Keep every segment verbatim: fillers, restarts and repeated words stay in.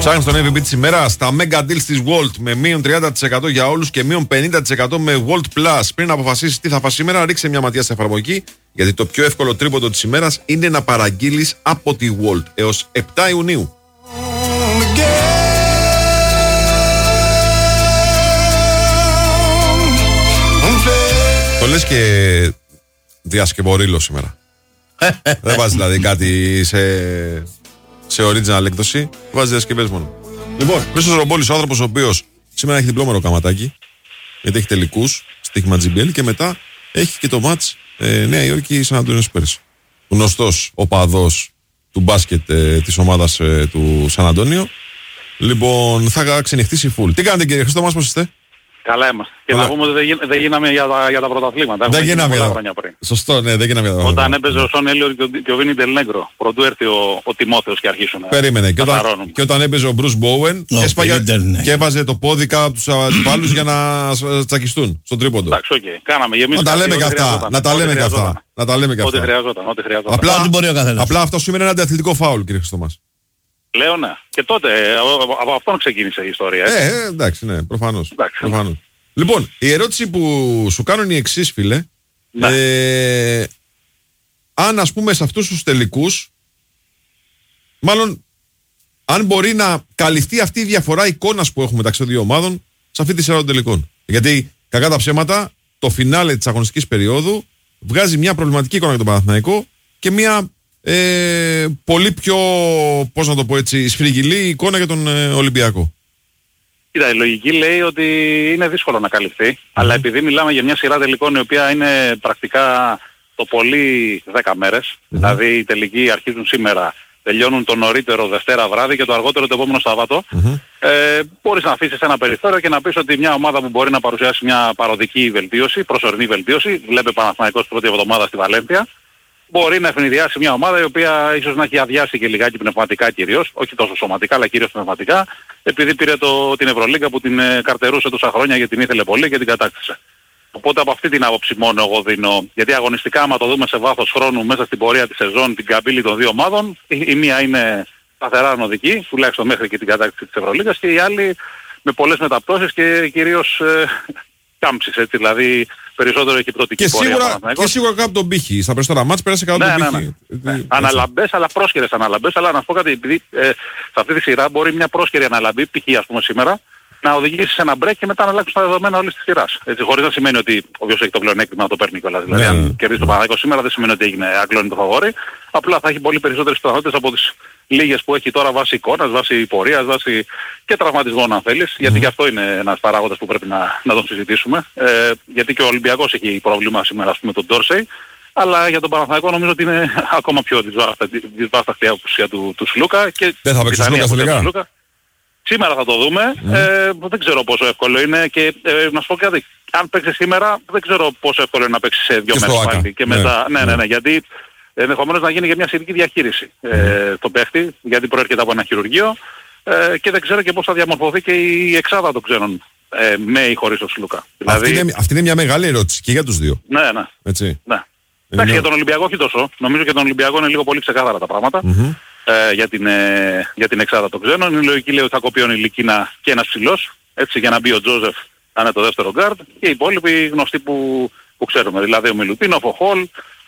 Ψάχνεις τον εμ βι πι της ημέρας, τα Mega Deals της Walt με μείον τριάντα τοις εκατό για όλους και μείον πενήντα τοις εκατό με Walt Plus. Πριν αποφασίσεις τι θα φας σήμερα, ρίξε μια ματιά στην εφαρμογή, γιατί το πιο εύκολο τρίποντο της ημέρας είναι να παραγγείλεις από τη Walt έως επτά Ιουνίου. Το λες και διασκευωρίλο σήμερα. Δεν βάζει δηλαδή κάτι σε, σε original έκδοση, βάζει διασκευές μόνο. Λοιπόν, Χρήστος Ρομπόλης, ο άνθρωπος ο οποίος σήμερα έχει διπλό μεροκαματάκι, γιατί έχει τελικούς, στοίχημα τζι μπι ελ και μετά έχει και το μάτς ε, Νέα Υόρκη Σαν Αντώνιο Σπέρς. Γνωστός οπαδός του μπάσκετ ε, της ομάδας ε, του Σαν Αντώνιο. Λοιπόν, θα ξενυχτήσει full. Τι κάνετε κύριε Χρήστο μας, πώς είστε? Καλά είμαστε. Και Ωραία. να πούμε ότι δεν, γι, δεν γίναμε για τα, για τα πρωταθλήματα. Δεν γίναμε για τα χρόνια πριν. Σωστό, ναι, δεν γίναμε για τα Όταν έπαιζε ο Σον Έλιορ και ο, και ο Βίνι Ντελνέγκρο, πρωτού έρθει ο, ο Τιμόθεος και αρχίσουν. Περίμενε. Και όταν, και όταν έπαιζε ο Μπρους Μπόουεν Oh, και έβαζε το πόδι κάτω από τους αντιπάλους για να τσακιστούν στον τρίποντο. Εντάξει, οκ. Okay. Κάναμε και εμείς. Να τα λέμε και αυτά. Να τα λέμε και αυτά. Να τα λέμε και αυτά. Ό,τι χρειαζόταν. Ό,τι χρειαζόταν. Απλά, απλά αυτό σήμερα είναι αντιαθλητικό φάουλ, κύριε Χριστόμας. Λέω ναι. Και τότε από, από αυτόν ξεκίνησε η ιστορία. Ε, ε εντάξει, ναι, προφανώς. προφανώς. Λοιπόν, η ερώτηση που σου κάνω είναι η εξής, φίλε. Ναι. Ε, αν ας πούμε σε αυτούς τους τελικούς, μάλλον αν μπορεί να καλυφθεί αυτή η διαφορά εικόνας που έχουμε μεταξύ των δύο ομάδων σε αυτή τη σειρά των τελικών. Γιατί κακά τα ψέματα, το φινάλε της αγωνιστικής περίοδου βγάζει μια προβληματική εικόνα για τον Παναθηναϊκό και μια ε, πολύ πιο, πώς να το πω έτσι, σφριγγυλή εικόνα για τον ε, Ολυμπιακό. Κοίτα, η λογική λέει ότι είναι δύσκολο να καλυφθεί, mm. αλλά επειδή μιλάμε για μια σειρά τελικών η οποία είναι πρακτικά το πολύ δέκα μέρες, mm. δηλαδή οι τελικοί αρχίζουν σήμερα, τελειώνουν το νωρίτερο Δευτέρα βράδυ και το αργότερο το επόμενο Σάββατο, mm-hmm. ε, μπορείς να αφήσεις ένα περιθώριο και να πεις ότι μια ομάδα που μπορεί να παρουσιάσει μια παροδική βελτίωση, προσωρινή βελτίωση, βλέπε Παναθηναϊκός πρώτη εβδομάδα στη Βαλένθια, μπορεί να ευνηδιάσει μια ομάδα η οποία ίσως να έχει αδειάσει και λιγάκι πνευματικά κυρίως, όχι τόσο σωματικά αλλά κυρίως πνευματικά, επειδή πήρε το, την Ευρωλίγκα που την ε, καρτερούσε τόσα χρόνια και την ήθελε πολύ και την κατάκτησε. Οπότε από αυτή την άποψη μόνο εγώ δίνω, γιατί αγωνιστικά άμα το δούμε σε βάθος χρόνου μέσα στην πορεία της σεζόν την καμπύλη των δύο ομάδων, η, η μία είναι σταθερά ανωδική, τουλάχιστον μέχρι και την κατάκτηση της Ευρωλίγκας, και η άλλη με πολλές μεταπτώσεις και κυρίως ε, κάμψεις, έτσι, δηλαδή περισσότερο εκυπτωτική πορεία. Σίγουρα, και σίγουρα κάπου τον πύχη. Στα περισσότερα μάτς πέρασε κάπου ναι, τον ναι, πύχη. Ναι, ναι. Αναλαμπές, αλλά πρόσχερες αναλαμπές. Αλλά να σου πω κάτι, επειδή ε, σε αυτή τη σειρά μπορεί μια πρόσχερη αναλαμπή, π.χ. ας πούμε σήμερα, να οδηγήσει σε ένα break και μετά να αλλάξουν τα δεδομένα όλης της σειράς. Έτσι, χωρίς να σημαίνει ότι όποιος έχει το πλεονέκτημα να το παίρνει κιόλας. Δηλαδή, ναι, αν κερδίσει το Παναθηναϊκό σήμερα δεν σημαίνει ότι έγινε αγκλώνει το φαβόρι. Απλά θα έχει πολύ περισσότερες πιθανότητες από τις λίγες που έχει τώρα βάσει εικόνας, βάσει πορείας, βάσει και τραυματισμών αν θέλεις. Mm. Γιατί και αυτό είναι ένας παράγοντας που πρέπει να, να τον συζητήσουμε. Ε, γιατί και ο Ολυμπιακός έχει πρόβλημα σήμερα, ας πούμε, τον Ντόρσεϊ. Αλλά για τον Παναθηναϊκό νομίζω ότι είναι ακόμα πιο δυσβάσταχτη η απουσία του, του Σλούκα. Και δεν θα παίξει Σλούκα τελικά. Σήμερα θα το δούμε. Mm. Ε, δεν ξέρω πόσο εύκολο είναι και ε, να σου πω κάτι. Αν παίξει σήμερα δεν ξέρω πόσο εύκολο είναι να παίξει σε δύο μέρες πάλι. Και μετά, ναι, ναι, ναι, ναι, γιατί ενδεχομένως να γίνει για μια σχετική διαχείριση mm. ε, το παίχτη, γιατί προέρχεται από ένα χειρουργείο ε, και δεν ξέρω και πώς θα διαμορφωθεί και η εξάδα των ξένων ε, με ή χωρίς τον Σλούκα. Δηλαδή... Αυτή, είναι, αυτή είναι μια μεγάλη ερώτηση και για τους δύο. Ναι, ναι. Έτσι. ναι. Εντάξει, για τον Ολυμπιακό όχι τόσο. Νομίζω για τον Ολυμπιακό είναι λίγο πολύ ξεκάθαρα τα πράγματα. Mm-hmm. Ε, για, την, ε, για την εξάδα των ξένων. Η λογική λέει ότι θα κοπεί ο Νιλικίνα και ένας ψηλός, έτσι, για να μπει ο Τζόζεφ να είναι το δεύτερο γκάρντ, και οι υπόλοιποι γνωστοί που, που ξέρουμε. Δηλαδή ο Μιλουτίνοφ, ο Χολ,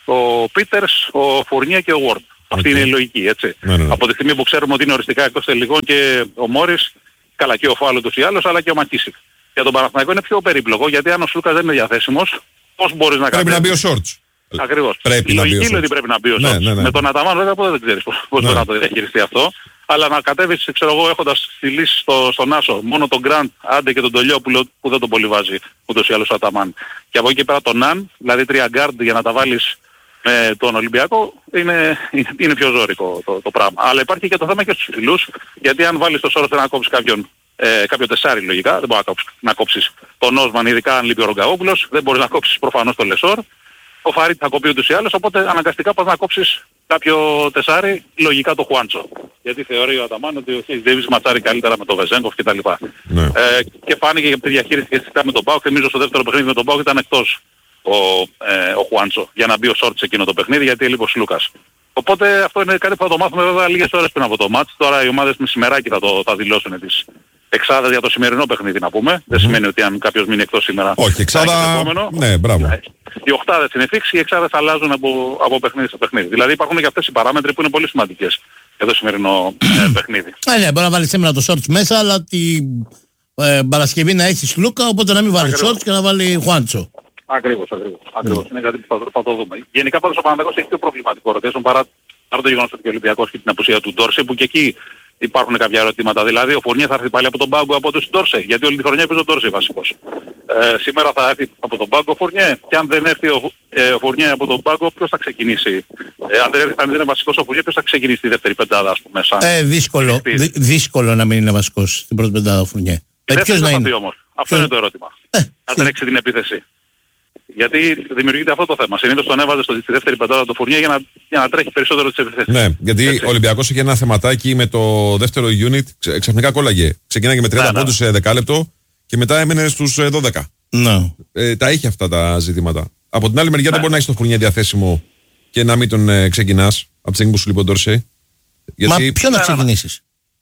ο Πίτερς, ο Φουρνιέ και ο Ward. Okay. Αυτή είναι η λογική, έτσι. Ναι, ναι. Από τη στιγμή που ξέρουμε ότι είναι οριστικά εκτός τελικών και ο Μόρις, καλά και ο Φάλο τους ή άλλος, αλλά και ο Μακίσικ. Για τον Παναθηναϊκό είναι πιο περίπλοκο, γιατί αν ο Σλούκας δεν είναι διαθέσιμος, πώς μπορείς να κάνεις. Πρέπει να μπει ο Σόρτς. Ακριβώς. Πρέπει η να λογική λέει ότι πρέπει να μπει ο Σόρτς. Ναι, ναι, ναι. Με τον Αταμάν βέβαια που δεν ξέρεις πώς, πώς ναι. μπορεί να το διαχειριστεί αυτό. Αλλά να κατέβεις, ξέρω εγώ, έχοντας στη λύση στο, στον Άσο μόνο τον Γκραντ, άντε και τον Τολιόπουλο που δεν τον πολύ βάζει ούτως ή άλλως ο Αταμάν. Και από εκεί και πέρα τον Ναν, δηλαδή τρία γκάρντ για να τα βάλεις με τον Ολυμπιακό, είναι, είναι πιο ζώρικο το, το πράγμα. Αλλά υπάρχει και το θέμα και στους ψηλούς, γιατί αν βάλεις το Σόρος να κόψεις κάποιον, ε, κάποιο τεσάρι λογικά, δεν μπορεί να κόψεις, να κόψεις τον Όσμαν, ειδικά αν λείπει ο Ρογκαόπουλος, δεν μπορείς να κόψεις προφανώς τον Λεσόρ. Ο Φαρίτ θα κοπεί ούτως ή άλλως, οπότε αναγκαστικά πας να κόψεις κάποιο τεσάρι, λογικά το Χουάντσο. Γιατί θεωρεί ο Αταμάν ότι ο Χέις Ντέιβις ματσάρει καλύτερα με τον Βεζέγκοφ κτλ. Ναι. Ε, και φάνηκε για τη διαχείριση και σχετικά με τον Πάοκ. Θυμίζω στο δεύτερο παιχνίδι με τον Πάοκ ήταν εκτός ο, ε, ο Χουάντσο για να μπει ο Σόρτ σε εκείνο το παιχνίδι, γιατί έλειπε ο Σλούκας. Οπότε αυτό είναι κάτι που θα το μάθουμε βέβαια λίγες ώρες πριν από το μάτς. Τώρα οι ομάδες μεσημεράκι θα, το, θα δηλώσουν τις εξάδες για το σημερινό παιχνίδι να πούμε. Mm-hmm. Δεν σημαίνει ότι αν κάποιος μείνει εκτός σήμερα... Όχι, εξάδα... Ναι, μπράβο. Οι οχτάδες είναι φίξ, οι εξάδες αλλάζουν από, από παιχνίδι σε παιχνίδι. Δηλαδή υπάρχουν και αυτές οι παράμετροι που είναι πολύ σημαντικές για το σημερινό ε, παιχνίδι. Ε, ναι, μπορεί να βάλει σήμερα το shorts μέσα, αλλά την ε, Παρασκευή να έχει Λούκα, οπότε να μην βάλει shorts και να βάλει Χουάντσο. Ακριβώς, ακριβώς. ακριβώς. Mm. Είναι κάτι που θα, θα το δούμε. Γενικά πάντως ο Παναθηναϊκός έχει πιο προβληματικό rotation παρά, παρά το γεγονός ότι ο Ολυμπιακός και την απουσία του Ντόρσε, που και εκεί υπάρχουν κάποια ερωτήματα. Δηλαδή ο Φουρνιέ θα έρθει πάλι από τον πάγκο από τον Ντόρσε, γιατί όλη τη χρονιά έπαιζε ο Ντόρσε βασικός. Ε, σήμερα θα έρθει από τον πάγκο ο Φουρνιέ, και αν δεν έρθει ο, ε, ο Φουρνιέ από τον πάγκο, ποιος θα ξεκινήσει? Ε, αν, δεν, αν δεν είναι βασικός ο Φουρνιέ, ποιος θα ξεκινήσει τη δεύτερη πεντάδα, ας πούμε? Σαν ε, δύσκολο, δυ, δύσκολο να μην είναι βασικός στην πρώτη πεντάδα ο Φουρνιέ. Ε, ποιος να είναι? Όμως. Αυτό είναι το ερώτημα. Ε, αν δεν έξι την επίθεση. Γιατί δημιουργείται αυτό το θέμα. Συνήθως τον έβαζε στη δεύτερη πεντάδα το Φουρνιέ για να, για να τρέχει περισσότερο τις επιθέσεις. Ναι, γιατί έτσι. Ο Ολυμπιακός είχε ένα θεματάκι με το δεύτερο unit, ξαφνικά κόλλαγε. Ξεκίναγε με τριάντα ναι, πόντους ναι. σε δεκάλεπτο και μετά έμενε στους δώδεκα. Ναι. Ε, τα είχε αυτά τα ζητήματα. Από την άλλη μεριά ναι. δεν μπορεί να έχει το Φουρνιέ διαθέσιμο και να μην τον ε, ξεκινάς από τη στιγμή που σου λείπει ο Ντόρσε. Γιατί... Μα ποιο να ξεκινήσεις?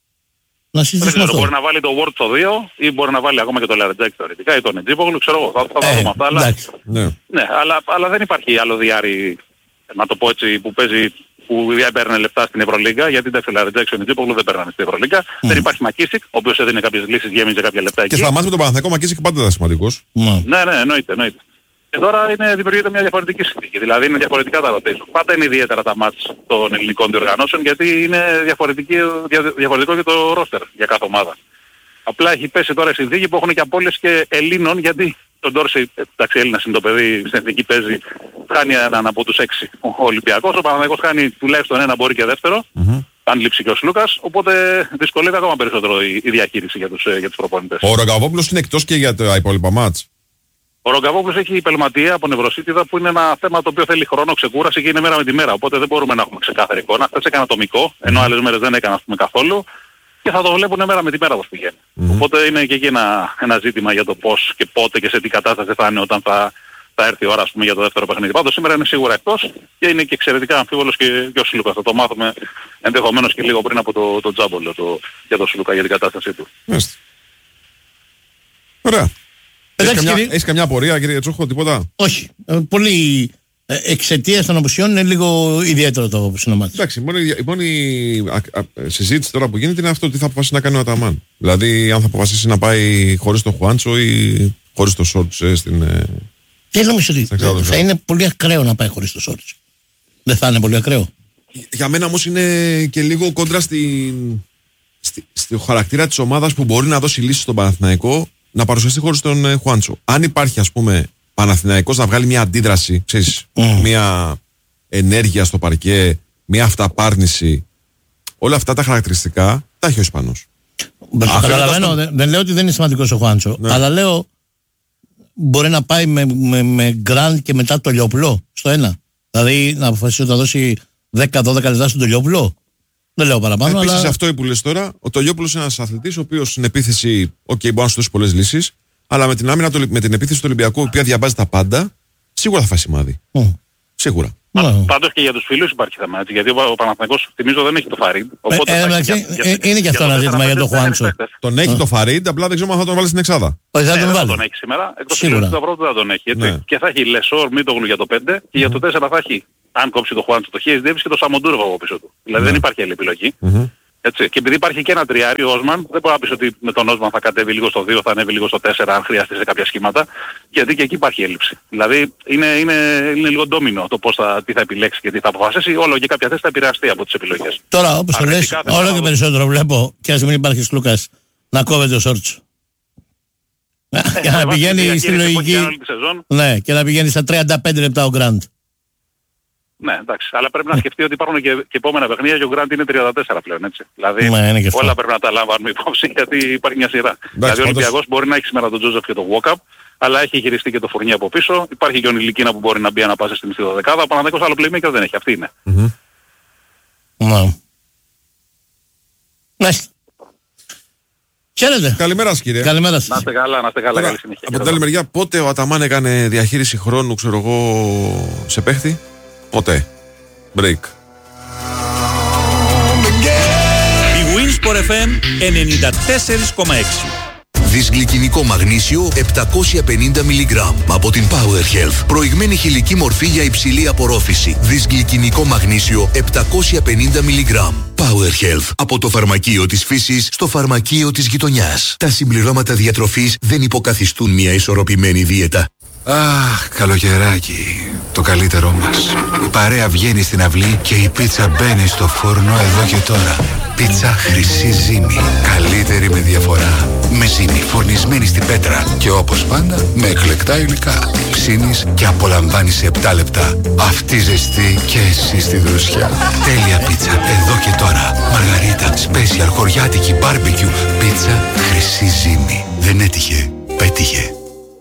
Να συζητήσουμε αυτό. Μπορεί να βάλει το Word στο δύο ή μπορεί να βάλει ακόμα και το Λαρετζάκη θεωρητικά ή τον Εντζίπογλου, ξέρω εγώ. Θα, θα ε, δούμε αυτά. Αλλά, ναι. Ναι, αλλά, αλλά δεν υπάρχει άλλο διάρρη, να το πω έτσι, που παίζει, που έπαιρνε λεπτά στην Ευρωλίγκα, γιατί εντάξει ο Λαρετζάκη και ο Εντζίπογλου δεν παίρνανε στην Ευρωλίγκα. Mm. Δεν υπάρχει Μακίσικ, ο οποίος έδινε κάποιες λύσεις, γέμιζε κάποια λεπτά εκεί. Και στα μάτια με τον Παναθηναϊκό Μακίσικ πάντα ήταν σημαντικός. Mm. Ναι, ναι, εννοείται, εννοείται. Και τώρα είναι, δημιουργείται μια διαφορετική συνθήκη. Δηλαδή είναι διαφορετικά τα rotation. Πάντα είναι ιδιαίτερα τα μάτς των ελληνικών διοργανώσεων, γιατί είναι δια, διαφορετικό και το roster για κάθε ομάδα. Απλά έχει πέσει τώρα η συνθήκη που έχουν και απώλειες και Ελλήνων, γιατί τον Ντόρση, εντάξει Έλληνας είναι το παιδί, στην εθνική παίζει, χάνει έναν από τους έξι. Ο Ολυμπιακός, ο Παναθηναϊκός χάνει τουλάχιστον ένα, μπορεί και δεύτερο, mm-hmm. αν λείψει και ο Σλούκας, οπότε δυσκολεύει ακόμα περισσότερο η, η διαχείριση για τους, για τους προπονητές. Ο Ρογκαβόπουλος είναι εκτός και για τα υπόλοιπα μάτς. Ο Ρογκαβόπουλος έχει υπελματία από νευροσίτιδα, που είναι ένα θέμα το οποίο θέλει χρόνο, ξεκούραση και είναι μέρα με τη μέρα. Οπότε δεν μπορούμε να έχουμε ξεκάθαρη εικόνα. Χθες έκανε ατομικό, ενώ άλλες μέρες δεν έκανε, ας πούμε, καθόλου. Και θα το βλέπουν μέρα με τη μέρα πώς πηγαίνει. Mm-hmm. Οπότε είναι και εκεί ένα, ένα ζήτημα για το πώς και πότε και σε τι κατάσταση θα είναι όταν θα, θα έρθει η ώρα, ας πούμε, για το δεύτερο παιχνίδι. Πάντως σήμερα είναι σίγουρα εκτός και είναι και εξαιρετικά αμφίβολος και, και ο Σλούκας. Θα το μάθουμε ενδεχομένως και λίγο πριν από το, το τζάμπολο το, για τον Σλούκα, για την κατάστασή του. Μάλιστα. Ωραία. Έχεις καμιά, έχεις καμιά απορία, κύριε Τσούχο, τίποτα? Όχι. Ε, πολύ ε, εξαιτίας των απουσιών είναι λίγο ιδιαίτερο το συνομάτι. Εντάξει, η μόνη, η μόνη α, α, συζήτηση τώρα που γίνεται είναι αυτό, τι θα αποφασίσει να κάνει ο Αταμάν. Δηλαδή, αν θα αποφασίσει να πάει χωρίς τον Χουάντσο ή χωρίς το Σόρτς ε, στην. Ε, δεν νομίζω ότι θα, θα είναι πολύ ακραίο να πάει χωρίς το Σόρτς. Δεν θα είναι πολύ ακραίο. Για μένα όμως είναι και λίγο κόντρα στη, στη, στο χαρακτήρα της ομάδας που μπορεί να δώσει λύση στον Παναθηναϊκό να παρουσιαστεί χωρίς τον ε, Χουάντσο. Αν υπάρχει, ας πούμε, Παναθηναϊκός να βγάλει μια αντίδραση, ξέρεις, mm. μια ενέργεια στο παρκέ, μια αυταπάρνηση, όλα αυτά τα χαρακτηριστικά τα έχει ο Ισπανός. Καταλαβαίνω, δεν, δεν λέω ότι δεν είναι σημαντικός ο Χουάντσο, ναι. αλλά λέω μπορεί να πάει με, με, με Γκραντ και μετά το Λιόπουλο στο ένα. Δηλαδή να αποφασίσει ότι θα δώσει δέκα δώδεκα λεπτά στον Λιόπουλο. Δεν λέω παραπάνω. Επίσης αλλά... αυτό που λες τώρα, ο Τολιόπουλος είναι ένας αθλητής ο οποίος στην επίθεση, οκ, okay, μπορεί να σου δώσει πολλές λύσεις, αλλά με την άμυνα, με την επίθεση του Ολυμπιακού, η οποία διαβάζει τα πάντα, σίγουρα θα φάει σημάδι. Mm. Σίγουρα. Mm. Πάντως και για τους φίλους υπάρχει θέμα, έτσι, γιατί ο Παναθηναϊκός, θυμίζω, δεν έχει το Φαρίντ. Οπότε ε, ε, για, ε, είναι και αυτό ένα ζήτημα για τον Χουάντσο. Τον έχει το Φαρίντ, απλά δεν ξέρω αν θα τον βάλει στην εξάδα. Όχι, θα τον βάλει. τον έχει σήμερα, εκτός του Σταυρό δεν τον έχει. Και θα έχει Λεσόρ, Μίτογλου για το πέντε και για το τέσσερα θα έχει, αν κόψει το Χουάντσο, το Χέις Ντέβις και το Σαμοντούροβα από πίσω του. Δηλαδή δεν υπάρχει άλλη επιλογή. Έτσι. Και επειδή υπάρχει και ένα τριάρι, ο Όσμαν, δεν μπορεί να πεις ότι με τον Όσμαν θα κατέβει λίγο στο δύο, θα ανέβει λίγο στο τέσσερα αν χρειαστεί σε κάποια σχήματα, γιατί και εκεί υπάρχει έλλειψη. Δηλαδή είναι, είναι, είναι λίγο ντόμινο το πώς θα, τι θα επιλέξει και τι θα αποφασίσει, όλο και κάποια θέση θα επηρεαστεί από τις επιλογές. Τώρα όπως το λες, όλο και περισσότερο βλέπω, και ας μην υπάρχει Λούκας, να κόβεται ο Σόρτσο. Και να πηγαίνει στη λογική, ναι, και να πηγαίνει στα τριάντα πέντε λεπτά ο Γκραντ. Ναι, εντάξει, αλλά πρέπει να σκεφτεί ότι υπάρχουν και, και επόμενα παιχνίδια και ο Γκραντ είναι τριάντα τέσσερα πλέον, έτσι. Δηλαδή ναι, όλα πρέπει να τα λαμβάνουμε υπόψη γιατί υπάρχει μια σειρά. Εντάξει, δηλαδή ο Ολυμπιακός μπορεί να έχει σήμερα τον Τζόζεφ και τον Walkup, αλλά έχει χειριστεί και το Φουρνιέ από πίσω. Υπάρχει και ο Νιλικίνα που μπορεί να μπει ανά πάσα στην στη δωδεκάδα. Ο Παναθηναϊκός άλλο playmaker δεν έχει, αυτή είναι. Mm-hmm. Ναι. Ναι. Χαίρετε. Καλημέρα σας, κύριε. Καλημέρα σας. Να είστε καλά, να είστε καλά. Καλή συνέχεια. Από την άλλη μεριά, πότε ο Αταμάν έκανε διαχείριση χρόνου, ξέρω εγώ, σε παίχτη? Ποτέ. Break. Sport εφ εμ ενενήντα τέσσερα κόμμα έξι. Δυσγλυκινικό μαγνήσιο επτακόσια πενήντα μιλιγκράμμ από την Power Health. Προηγμένη χηλική μορφή για υψηλή απορρόφηση. Δυσγλυκινικό μαγνήσιο επτακόσια πενήντα μιλιγκράμμ. Power Health. Από το φαρμακείο της φύσης στο φαρμακείο της γειτονιάς. Τα συμπληρώματα διατροφής δεν υποκαθιστούν μια ισορροπημένη δίαιτα. Αχ, καλοκαιράκι. Το καλύτερό μας. Η παρέα βγαίνει στην αυλή και η πίτσα μπαίνει στο φούρνο εδώ και τώρα. Πίτσα Χρυσή Ζύμη. Καλύτερη με διαφορά. Με ζύμη φορνισμένη στην πέτρα. Και όπως πάντα με εκλεκτά υλικά. Ψήνεις και απολαμβάνεις σε επτά λεπτά. Αυτή ζεστή και εσύ στη δροσιά. Τέλεια πίτσα εδώ και τώρα. Μαργαρίτα, σπέσιαλ, χωριάτικη, μπάρμπεκιου. Πίτσα Χρυσή Ζύμη. Δεν έτυχε, πέτυχε.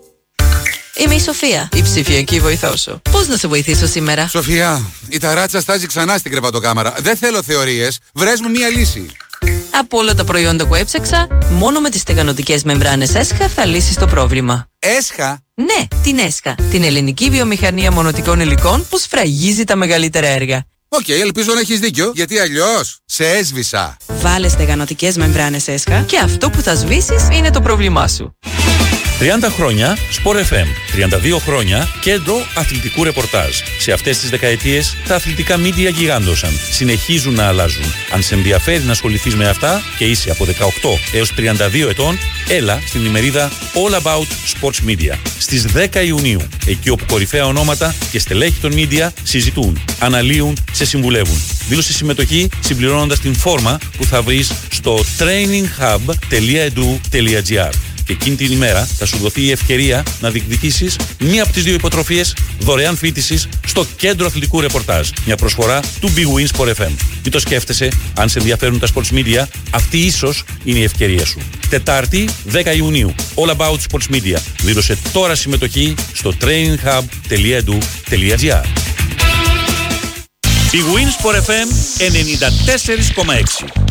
Είμαι η Σοφία, η ψηφιακή βοηθό σου. Πώς να σε βοηθήσω σήμερα? Σοφία, η ταράτσα στάζει ξανά στην κρεβατοκάμαρα. Δεν θέλω θεωρίες. Βρες μου μία λύση. Από όλα τα προϊόντα που έψαξα, μόνο με τις στεγανοτικές μεμβράνες ΕΣΧΑ θα λύσεις το πρόβλημα. ΕΣΧΑ? Ναι, την ΕΣΧΑ. Την ελληνική βιομηχανία μονοτικών υλικών που σφραγίζει τα μεγαλύτερα έργα. Οκ, okay, ελπίζω να έχεις δίκιο, γιατί αλλιώς σε έσβησα. Βάλε στεγανοτικές μεμβράνες ΕΣΧΑ και αυτό που θα σβήσεις είναι το πρόβλημά σου. τριάντα χρόνια Sport εφ εμ, τριάντα δύο χρόνια κέντρο αθλητικού ρεπορτάζ. Σε αυτές τις δεκαετίες τα αθλητικά μίντια γιγάντωσαν, συνεχίζουν να αλλάζουν. Αν σε ενδιαφέρει να ασχοληθείς με αυτά και είσαι από δεκαοκτώ έως τριάντα δύο ετών, έλα στην ημερίδα All About Sports Media στις δέκα Ιουνίου, εκεί όπου κορυφαία ονόματα και στελέχη των μίντια συζητούν, αναλύουν, σε συμβουλεύουν. Δήλωσε συμμετοχή συμπληρώνοντας την φόρμα που θα βρεις στο training hub τελεία e d u τελεία g r. Και εκείνη την ημέρα θα σου δοθεί η ευκαιρία να διεκδικήσεις μία από τις δύο υποτροφίες δωρεάν φοιτησης στο κέντρο αθλητικού ρεπορτάζ. Μια προσφορά του Big Win Sport εφ εμ. Μην το σκέφτεσαι, αν σε ενδιαφέρουν τα sports media, αυτή ίσως είναι η ευκαιρία σου. Τετάρτη, δέκα Ιουνίου, All About Sports Media. Δήλωσε τώρα συμμετοχή στο training hub τελεία e d u τελεία g r. Big Win Sport εφ εμ ενενήντα τέσσερα κόμμα έξι.